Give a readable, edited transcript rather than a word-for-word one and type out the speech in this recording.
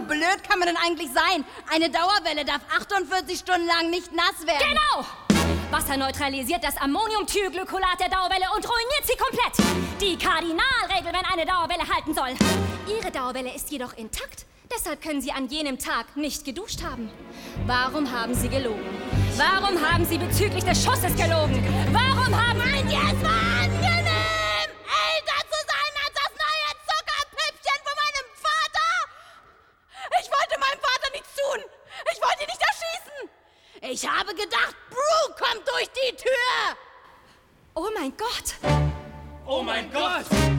blöd kann man denn eigentlich sein? Eine Dauerwelle darf 48 Stunden lang nicht nass werden. Genau! Wasser neutralisiert das Ammoniumthioglykkolat der Dauerwelle und ruiniert sie komplett. Die Kardinalregel, wenn eine Dauerwelle halten soll. Ihre Dauerwelle ist jedoch intakt. Deshalb können Sie an jenem Tag nicht geduscht haben. Warum haben Sie gelogen? Warum haben Sie bezüglich des Schusses gelogen? Warum haben... Meint ihr, es war angenehm, älter zu sein als das neue Zuckerpüppchen von meinem Vater? Ich wollte meinem Vater nichts tun. Ich wollte ihn nicht erschießen. Ich habe gedacht, Brew kommt durch die Tür. Oh mein Gott! Oh mein Gott!